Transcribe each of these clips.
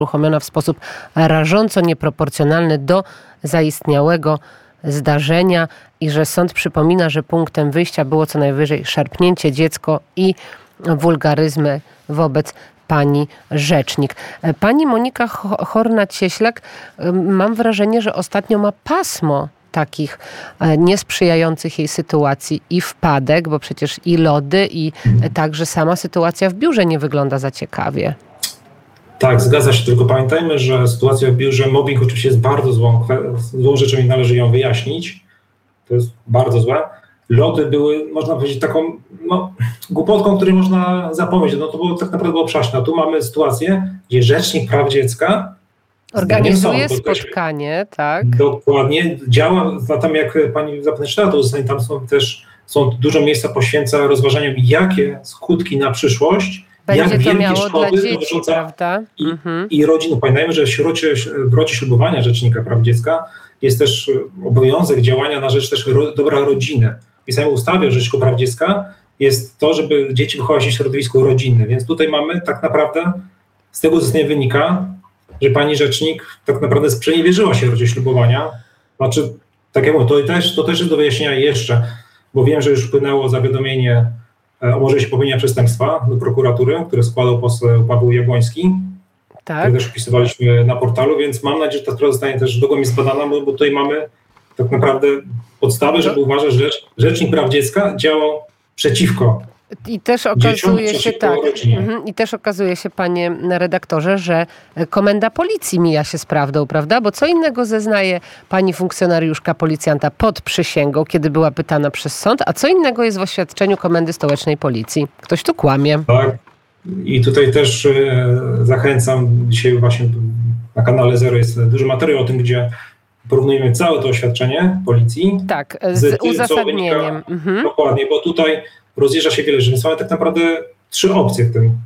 uruchomiona w sposób rażąco nieproporcjonalny do zaistniałego zdarzenia i że sąd przypomina, że punktem wyjścia było co najwyżej szarpnięcie dziecko i wulgaryzmy wobec pani rzecznik. Pani Monika Horna-Cieślak, mam wrażenie, że ostatnio ma pasmo takich niesprzyjających jej sytuacji i wpadek, bo przecież i lody, i także sama sytuacja w biurze nie wygląda za ciekawie. Tak, zgadza się, tylko pamiętajmy, że sytuacja w biurze, mobbing oczywiście jest bardzo złą rzeczą i należy ją wyjaśnić. To jest bardzo złe. Lody były, można powiedzieć, taką głupotką, której można zapomnieć. To było tak naprawdę było przaśne. Tu mamy sytuację, gdzie Rzecznik Praw Dziecka organizuje spotkanie, tak? Dokładnie. Działa, zatem jak pani zapytała, to uzasadnienie, tam są dużo miejsca poświęca rozważaniam, jakie skutki na przyszłość, będzie jak to miało szkody dla dzieci, prawda? I rodzin. Pamiętajmy, że w rocie ślubowania Rzecznika Praw Dziecka jest też obowiązek działania na rzecz też dobra rodziny. W samej ustawie o Rzeczniku Praw Dziecka jest to, żeby dzieci wychować się w środowisku rodzinnym. Więc tutaj mamy tak naprawdę, z tego uzasadnienia wynika, że pani rzecznik tak naprawdę sprzeniewierzyła się rocie ślubowania. Znaczy, tak jak mówię, to też jest do wyjaśnienia jeszcze, bo wiem, że już wpłynęło zawiadomienie o możliwości popełnienia przestępstwa do prokuratury, które składał poseł Paweł Jabłoński. Tak. Które też opisywaliśmy na portalu, więc mam nadzieję, że ta sprawa zostanie też dogłębnie zbadana, bo tutaj mamy tak naprawdę podstawę, żeby uważać, że Rzecznik Praw Dziecka działał przeciwko. I też okazuje się, panie redaktorze, że komenda policji mija się z prawdą, prawda? Bo co innego zeznaje pani funkcjonariuszka policjanta pod przysięgą, kiedy była pytana przez sąd, a co innego jest w oświadczeniu Komendy Stołecznej Policji. Ktoś tu kłamie. Tak. I tutaj też zachęcam, dzisiaj właśnie na kanale Zero jest duży materiał o tym, gdzie porównujemy całe to oświadczenie policji. Tak, z uzasadnieniem. Dokładnie, bo tutaj rozjeżdża się wiele rzeczy. Mamy tak naprawdę 3 opcje w tym.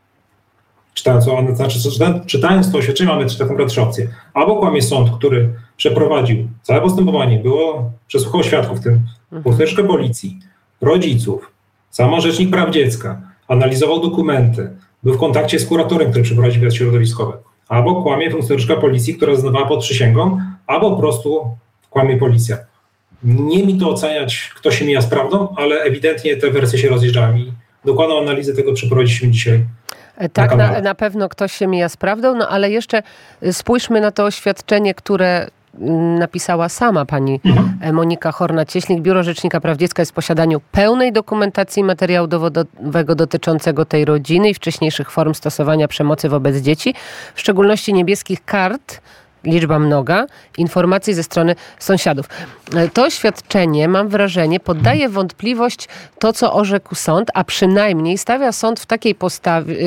Czytając to oświadczenie mamy tak naprawdę 3 opcje. Albo kłamie sąd, który przeprowadził całe postępowanie, przesłuchał świadków, w tym funkcjonariuszkę policji, rodziców, sama Rzecznik Praw Dziecka, analizował dokumenty, był w kontakcie z kuratorem, który przeprowadził wywiad środowiskowy. Albo kłamie funkcjonariuszka policji, która zeznawała pod przysięgą, albo po prostu kłamie policja. Nie mi to oceniać, kto się mija z prawdą, ale ewidentnie te wersje się rozjeżdżają i dokładną analizę tego przeprowadziliśmy dzisiaj. Tak, na pewno ktoś się mija z prawdą, ale jeszcze spójrzmy na to oświadczenie, które napisała sama pani Monika Horna-Cieślik. Biuro Rzecznika Praw Dziecka jest w posiadaniu pełnej dokumentacji materiału dowodowego dotyczącego tej rodziny i wcześniejszych form stosowania przemocy wobec dzieci, w szczególności niebieskich kart, liczba mnoga, informacji ze strony sąsiadów. To oświadczenie, mam wrażenie, poddaje wątpliwość to, co orzekł sąd, a przynajmniej stawia sąd w takiej postawie,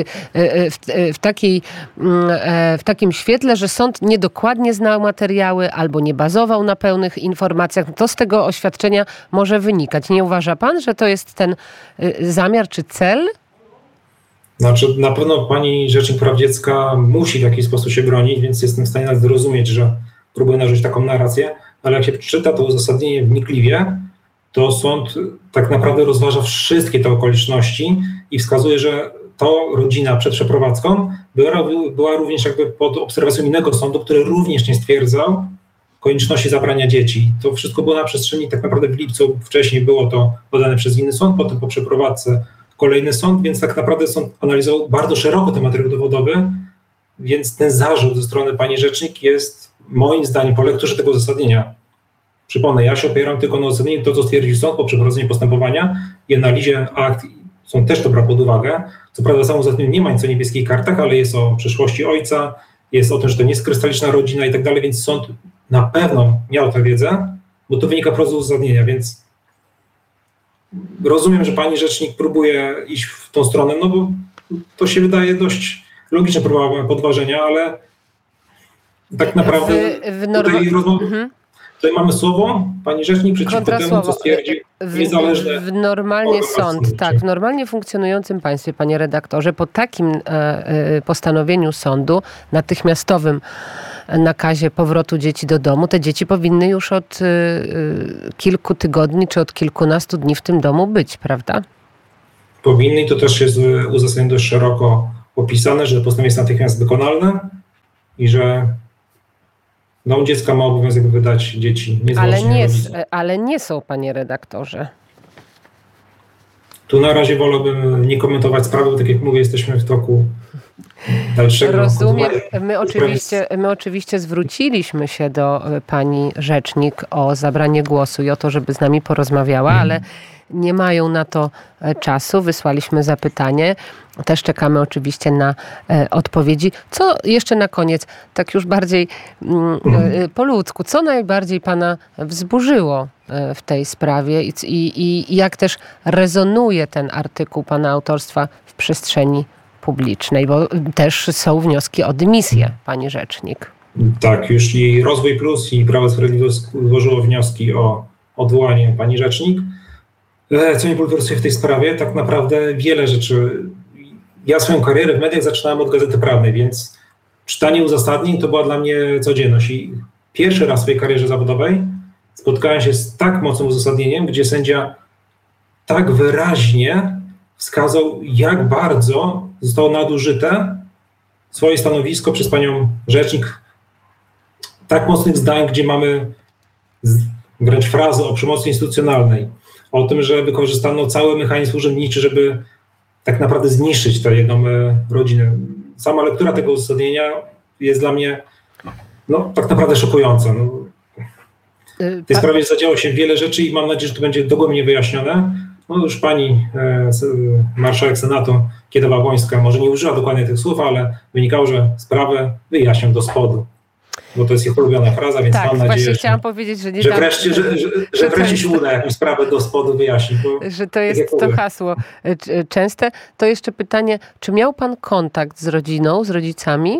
w takim świetle, że sąd niedokładnie znał materiały albo nie bazował na pełnych informacjach. To z tego oświadczenia może wynikać. Nie uważa pan, że to jest ten zamiar czy cel? Znaczy, na pewno pani Rzecznik Praw Dziecka musi w jakiś sposób się bronić, więc jestem w stanie nawet zrozumieć, że próbuje narzucić taką narrację, ale jak się czyta to uzasadnienie wnikliwie, to sąd tak naprawdę rozważa wszystkie te okoliczności i wskazuje, że to rodzina przed przeprowadzką była również jakby pod obserwacją innego sądu, który również nie stwierdzał konieczności zabrania dzieci. To wszystko było na przestrzeni tak naprawdę w lipcu, wcześniej było to podane przez inny sąd, potem po przeprowadzce kolejny sąd, więc tak naprawdę sąd analizował bardzo szeroko ten materiał dowodowy, więc ten zarzut ze strony pani rzecznik jest moim zdaniem po lekturze tego uzasadnienia. Przypomnę, ja się opieram tylko na uzasadnieniu to, co stwierdził sąd po przeprowadzeniu postępowania i analizie akt. Sąd też to brał pod uwagę. Co prawda w samym uzasadnieniu nie ma nic o niebieskich kartach, ale jest o przeszłości ojca, jest o tym, że to nie jest krystaliczna rodzina i tak dalej, więc sąd na pewno miał tę wiedzę, bo to wynika wprost z uzasadnienia, więc rozumiem, że pani rzecznik próbuje iść w tą stronę, no bo to się wydaje dość logiczne próba podważenia, ale tak naprawdę tutaj mamy słowo pani rzecznik przeciwko temu, co stwierdził niezależne. W normalnie funkcjonującym państwie, panie redaktorze, po takim postanowieniu sądu, natychmiastowym nakazie powrotu dzieci do domu, te dzieci powinny już od kilku tygodni czy od kilkunastu dni w tym domu być, prawda? Powinny i to też jest uzasadnienie dość szeroko opisane, że postanowienie jest natychmiast wykonalne i że dom dziecka ma obowiązek wydać dzieci. Ale nie są, panie redaktorze. Tu na razie wolałbym nie komentować sprawy, bo tak jak mówię, jesteśmy w toku dalszego. Rozumiem. My oczywiście zwróciliśmy się do pani rzecznik o zabranie głosu i o to, żeby z nami porozmawiała, ale nie mają na to czasu. Wysłaliśmy zapytanie. Też czekamy oczywiście na odpowiedzi. Co jeszcze na koniec, tak już bardziej po ludzku, co najbardziej pana wzburzyło w tej sprawie i jak też rezonuje ten artykuł pana autorstwa w przestrzeni publicznej, bo też są wnioski o dymisję, pani rzecznik. Tak, już i Rozwój Plus i Prawo i Sprawiedliwość złożyło wnioski o odwołanie pani rzecznik. Co mnie bulwersuje w tej sprawie? Tak naprawdę wiele rzeczy. Ja swoją karierę w mediach zaczynałem od Gazety Prawnej, więc czytanie uzasadnień to była dla mnie codzienność. I pierwszy raz w swojej karierze zawodowej spotkałem się z tak mocnym uzasadnieniem, gdzie sędzia tak wyraźnie wskazał, jak bardzo zostało nadużyte swoje stanowisko przez panią rzecznik. Tak mocnych zdań, gdzie mamy wręcz frazy o przemocy instytucjonalnej, o tym, że wykorzystano cały mechanizm urzędniczy, żeby tak naprawdę zniszczyć tę jedną rodzinę. Sama lektura tego uzasadnienia jest dla mnie tak naprawdę szokująca. W tej sprawie zadziało się wiele rzeczy i mam nadzieję, że to będzie dogłębnie wyjaśnione. Już pani marszałek Senatu Kidawa-Błońska może nie użyła dokładnie tych słów, ale wynikało, że sprawę wyjaśnią do spodu. Bo to jest ich ulubiona fraza, więc mam nadzieję, chciałam powiedzieć, że wreszcie się uda jakąś sprawę do spodu wyjaśnić. Że to jest to hasło częste. To jeszcze pytanie, czy miał pan kontakt z rodziną, z rodzicami?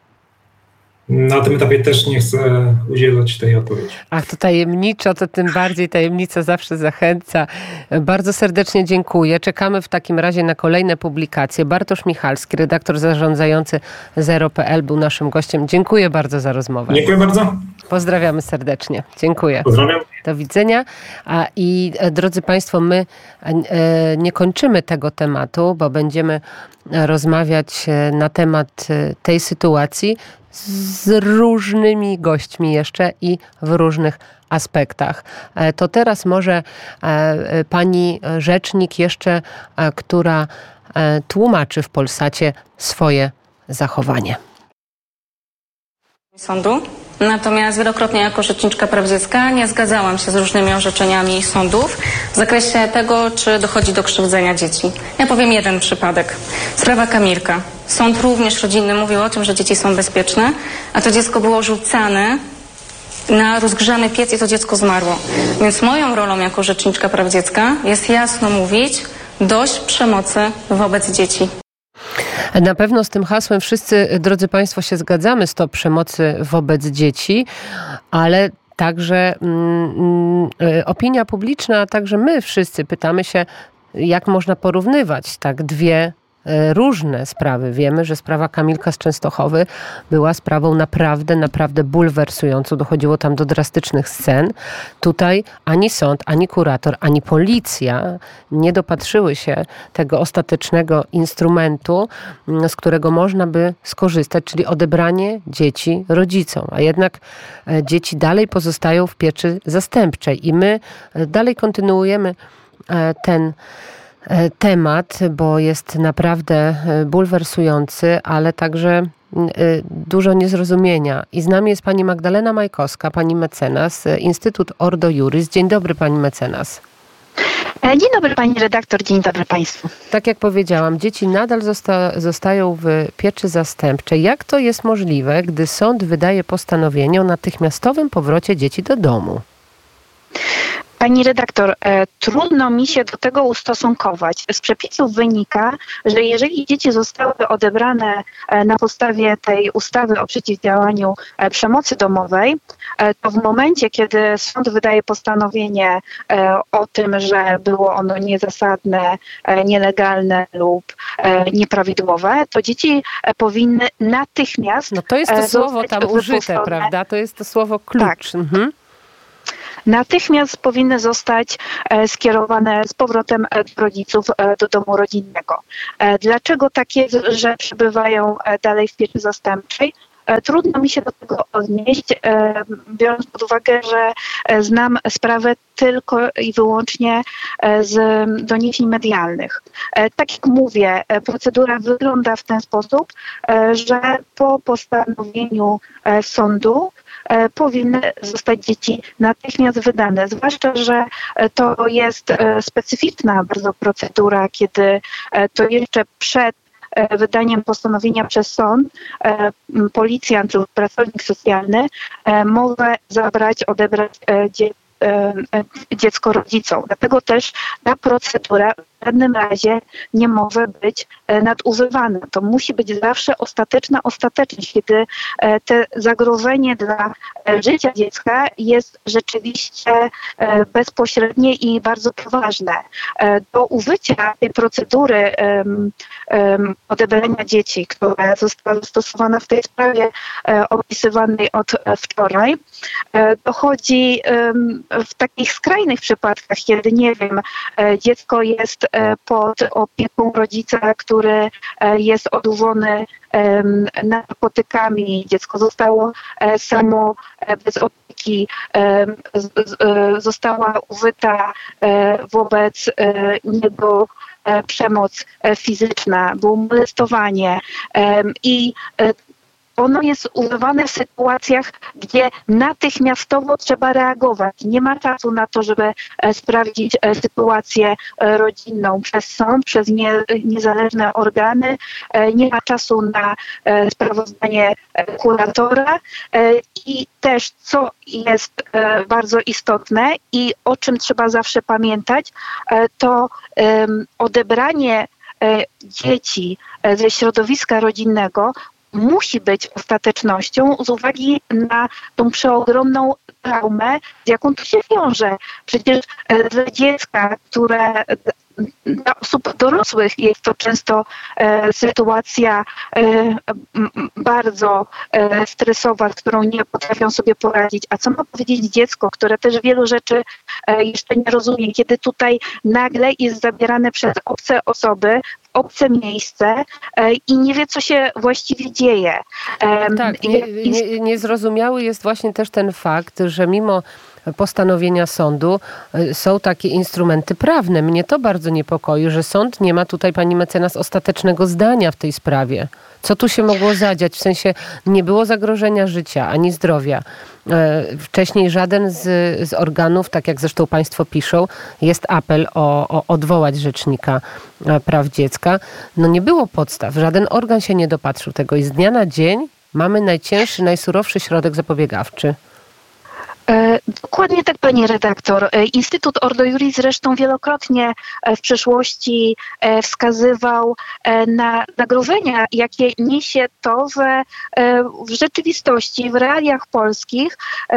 Na tym etapie też nie chcę udzielać tej odpowiedzi. Ach, to tajemniczo, to tym bardziej tajemnica zawsze zachęca. Bardzo serdecznie dziękuję. Czekamy w takim razie na kolejne publikacje. Bartosz Michalski, redaktor zarządzający Zero.pl był naszym gościem. Dziękuję bardzo za rozmowę. Dziękuję bardzo. Pozdrawiamy serdecznie. Dziękuję. Pozdrawiam. Do widzenia. I drodzy Państwo, my nie kończymy tego tematu, bo będziemy rozmawiać na temat tej sytuacji z różnymi gośćmi jeszcze i w różnych aspektach. To teraz może pani rzecznik jeszcze, która tłumaczy w Polsacie swoje zachowanie. Sądu. Natomiast wielokrotnie jako rzeczniczka praw dziecka nie zgadzałam się z różnymi orzeczeniami sądów w zakresie tego, czy dochodzi do krzywdzenia dzieci. Ja powiem jeden przypadek. Sprawa Kamilka. Sąd również rodzinny mówił o tym, że dzieci są bezpieczne, a to dziecko było rzucane na rozgrzany piec i to dziecko zmarło. Więc moją rolą jako rzeczniczka praw dziecka jest jasno mówić dość przemocy wobec dzieci. Na pewno z tym hasłem wszyscy, drodzy Państwo, się zgadzamy, stop przemocy wobec dzieci, ale także opinia publiczna, a także my wszyscy pytamy się, jak można porównywać tak dwie różne sprawy. Wiemy, że sprawa Kamilka z Częstochowy była sprawą naprawdę bulwersującą. Dochodziło tam do drastycznych scen. Tutaj ani sąd, ani kurator, ani policja nie dopatrzyły się tego ostatecznego instrumentu, z którego można by skorzystać, czyli odebranie dzieci rodzicom. A jednak dzieci dalej pozostają w pieczy zastępczej i my dalej kontynuujemy ten temat, bo jest naprawdę bulwersujący, ale także dużo niezrozumienia. I z nami jest pani Magdalena Majkowska, pani mecenas, Instytut Ordo Iuris. Dzień dobry, pani mecenas. Dzień dobry pani redaktor, dzień dobry państwu. Tak jak powiedziałam, dzieci nadal zostają w pieczy zastępczej. Jak to jest możliwe, gdy sąd wydaje postanowienie o natychmiastowym powrocie dzieci do domu? Pani redaktor, trudno mi się do tego ustosunkować. Z przepisów wynika, że jeżeli dzieci zostały odebrane na podstawie tej ustawy o przeciwdziałaniu przemocy domowej, to w momencie, kiedy sąd wydaje postanowienie o tym, że było ono niezasadne, nielegalne lub nieprawidłowe, to dzieci powinny natychmiast... No to jest to słowo tam użyte, prawda? To jest to słowo klucz. Tak. Mhm. Natychmiast powinny zostać skierowane z powrotem do rodziców do domu rodzinnego. Dlaczego tak jest, że przebywają dalej w pieczy zastępczej? Trudno mi się do tego odnieść, biorąc pod uwagę, że znam sprawę tylko i wyłącznie z doniesień medialnych. Tak jak mówię, procedura wygląda w ten sposób, że po postanowieniu sądu powinny zostać dzieci natychmiast wydane. Zwłaszcza, że to jest specyficzna bardzo procedura, kiedy to jeszcze przed wydaniem postanowienia przez sąd policjant lub pracownik socjalny może odebrać dziecko rodzicom. Dlatego też ta procedura w żadnym razie nie może być nadużywana. To musi być zawsze ostateczna ostateczność, kiedy te zagrożenie dla życia dziecka jest rzeczywiście bezpośrednie i bardzo poważne. Do użycia tej procedury odebrania dzieci, która została zastosowana w tej sprawie opisywanej od wczoraj, dochodzi w takich skrajnych przypadkach, kiedy, nie wiem, dziecko jest pod opieką rodzica, który jest odurzony narkotykami, dziecko zostało samo bez opieki, została użyta wobec niego przemoc fizyczna, było molestowanie i ono jest używane w sytuacjach, gdzie natychmiastowo trzeba reagować. Nie ma czasu na to, żeby sprawdzić sytuację rodzinną przez sąd, przez niezależne organy. Nie ma czasu na sprawozdanie kuratora. I też, co jest bardzo istotne i o czym trzeba zawsze pamiętać, to odebranie dzieci ze środowiska rodzinnego musi być ostatecznością z uwagi na tą przeogromną traumę, z jaką to się wiąże. Przecież dla dziecka, które dla osób dorosłych jest to często sytuacja bardzo stresowa, z którą nie potrafią sobie poradzić. A co ma powiedzieć dziecko, które też wielu rzeczy jeszcze nie rozumie, kiedy tutaj nagle jest zabierane przez obce osoby w obce miejsce i nie wie, co się właściwie dzieje. Tak, niezrozumiały jest właśnie też ten fakt, że mimo postanowienia sądu są takie instrumenty prawne. Mnie to bardzo niepokoi, że sąd nie ma tutaj, pani mecenas, ostatecznego zdania w tej sprawie. Co tu się mogło zadziać? W sensie nie było zagrożenia życia ani zdrowia. Wcześniej żaden z organów, tak jak zresztą państwo piszą, jest apel o odwołać rzecznika praw dziecka. No nie było podstaw. Żaden organ się nie dopatrzył tego i z dnia na dzień mamy najcięższy, najsurowszy środek zapobiegawczy. Dokładnie tak, pani redaktor. Instytut Ordo Iuris zresztą wielokrotnie w przeszłości wskazywał na zagrożenia, jakie niesie to, że w rzeczywistości, w realiach polskich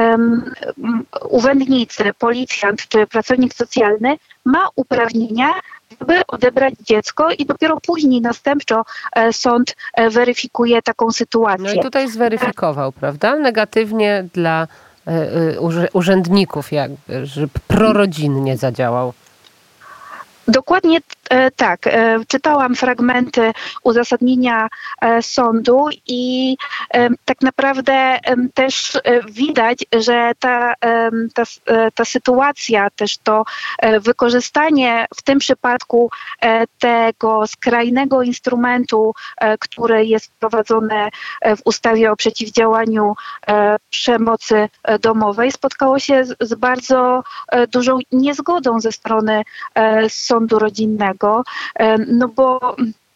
urzędnicy, policjant czy pracownik socjalny ma uprawnienia, żeby odebrać dziecko i dopiero później następczo sąd weryfikuje taką sytuację. No i tutaj zweryfikował, prawda? Negatywnie dla urzędników, jakby, że prorodzinnie zadziałał. Dokładnie tak. Czytałam fragmenty uzasadnienia sądu i tak naprawdę też widać, że ta sytuacja, też to wykorzystanie w tym przypadku tego skrajnego instrumentu, który jest wprowadzony w ustawie o przeciwdziałaniu przemocy domowej, spotkało się z bardzo dużą niezgodą ze strony sądu rodzinnego, no bo...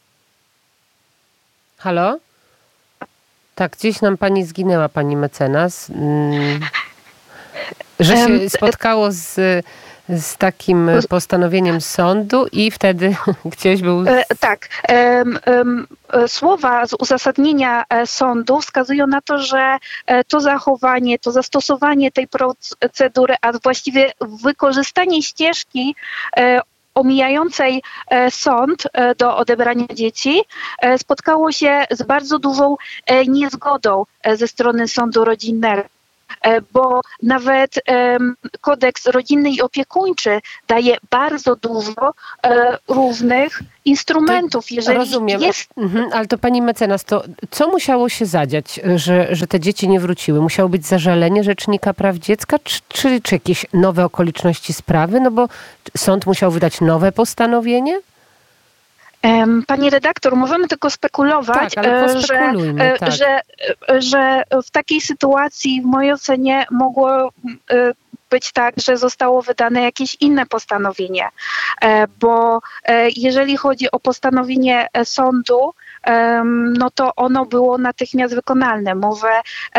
Halo? Tak, gdzieś nam pani zginęła, pani mecenas. Że się spotkało z takim postanowieniem sądu i wtedy gdzieś był... Tak. Słowa z uzasadnienia sądu wskazują na to, że to zachowanie, to zastosowanie tej procedury, a właściwie wykorzystanie ścieżki omijającej sąd do odebrania dzieci spotkało się z bardzo dużą niezgodą ze strony sądu rodzinnego. bo nawet kodeks rodzinny i opiekuńczy daje bardzo dużo różnych instrumentów. Jeżeli rozumiem, jest... ale to pani mecenas, to co musiało się zadziać, że te dzieci nie wróciły? Musiało być zażalenie Rzecznika Praw Dziecka, czy jakieś nowe okoliczności sprawy? No bo sąd musiał wydać nowe postanowienie? Pani redaktor, możemy tylko spekulować, tak, ale pospekulujmy, że w takiej sytuacji w mojej ocenie mogło być tak, że zostało wydane jakieś inne postanowienie, bo jeżeli chodzi o postanowienie sądu, no to ono było natychmiast wykonalne. Może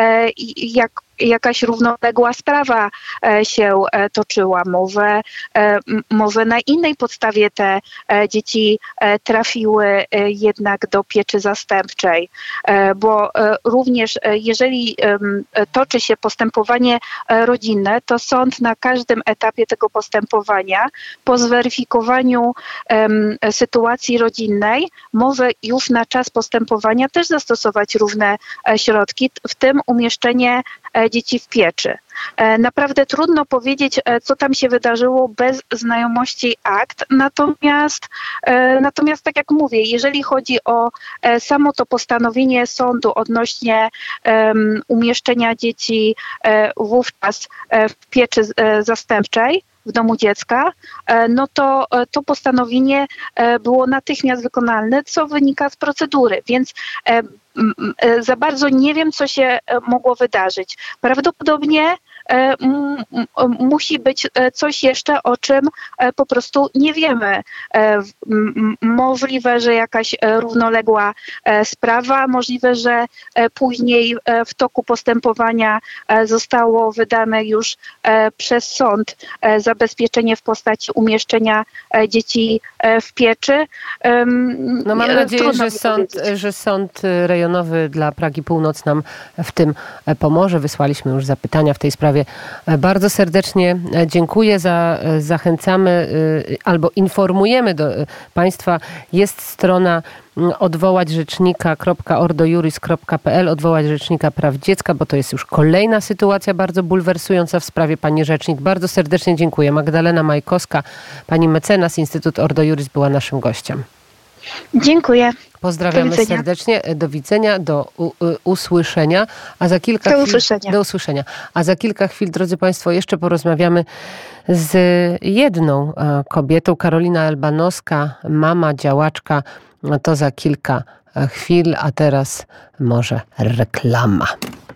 jakaś równoległa sprawa się toczyła, może na innej podstawie te dzieci trafiły jednak do pieczy zastępczej, bo również jeżeli toczy się postępowanie rodzinne, to sąd na każdym etapie tego postępowania po zweryfikowaniu sytuacji rodzinnej może już na czas postępowania też zastosować różne środki, w tym umieszczenie dzieci w pieczy. Naprawdę trudno powiedzieć, co tam się wydarzyło bez znajomości akt, natomiast tak jak mówię, jeżeli chodzi o samo to postanowienie sądu odnośnie umieszczenia dzieci wówczas w pieczy zastępczej, w domu dziecka, no to postanowienie było natychmiast wykonalne, co wynika z procedury, więc za bardzo nie wiem, co się mogło wydarzyć. Prawdopodobnie musi być coś jeszcze, o czym po prostu nie wiemy. Możliwe, że jakaś równoległa sprawa, możliwe, że później w toku postępowania zostało wydane już przez sąd zabezpieczenie w postaci umieszczenia dzieci w pieczy. No mam nadzieję, że sąd rejonowy dla Pragi Północ nam w tym pomoże. Wysłaliśmy już zapytania w tej sprawie. Bardzo serdecznie dziękuję. Zachęcamy albo informujemy Państwa. Jest strona odwołaćrzecznika.ordojuris.pl, odwołać Rzecznika Praw Dziecka, bo to jest już kolejna sytuacja bardzo bulwersująca w sprawie pani rzecznik. Bardzo serdecznie dziękuję. Magdalena Majkowska, pani mecenas, Instytut Ordo Juris była naszym gościem. Dziękuję. Pozdrawiamy serdecznie. Do widzenia, do usłyszenia. Do usłyszenia. A za kilka chwil, drodzy Państwo, jeszcze porozmawiamy z jedną kobietą. Karolina Elbanowska, mama, działaczka. To za kilka chwil, a teraz może reklama.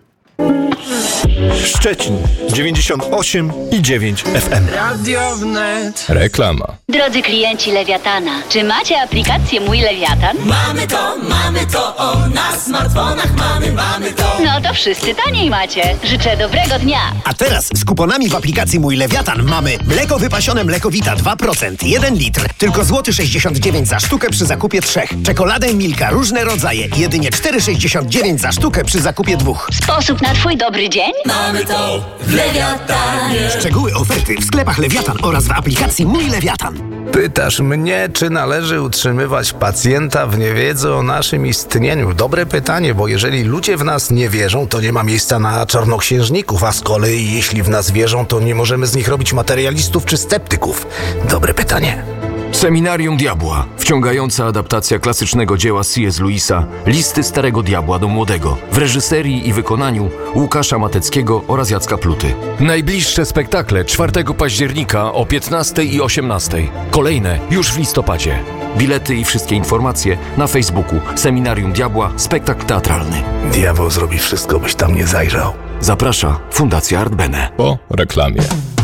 Szczecin 98,9 FM. Radio Wnet. Reklama. Drodzy klienci Lewiatana, czy macie aplikację Mój Lewiatan? Mamy to, na smartfonach mamy to. No to wszyscy taniej macie. Życzę dobrego dnia. A teraz z kuponami w aplikacji Mój Lewiatan mamy mleko wypasione Mlekowita 2%, 1 litr, tylko złoty 69 za sztukę przy zakupie 3. Czekoladę Milka, różne rodzaje, jedynie 4,69 za sztukę przy zakupie 2. Sposób na twój dobry dzień? Mamy to w Lewiatanie. Szczegóły oferty w sklepach Lewiatan oraz w aplikacji Mój Lewiatan. Pytasz mnie, czy należy utrzymywać pacjenta w niewiedzy o naszym istnieniu? Dobre pytanie, bo jeżeli ludzie w nas nie wierzą, to nie ma miejsca na czarnoksiężników, a z kolei jeśli w nas wierzą, to nie możemy z nich robić materialistów czy sceptyków. Dobre pytanie. Seminarium Diabła. Wciągająca adaptacja klasycznego dzieła C.S. Lewisa Listy Starego Diabła do Młodego w reżyserii i wykonaniu Łukasza Mateckiego oraz Jacka Pluty. Najbliższe spektakle 4 października o 15 i 18. Kolejne już w listopadzie. Bilety i wszystkie informacje na Facebooku Seminarium Diabła, spektakl teatralny. Diabeł zrobi wszystko, byś tam nie zajrzał. Zaprasza Fundacja Art Bene. Po reklamie.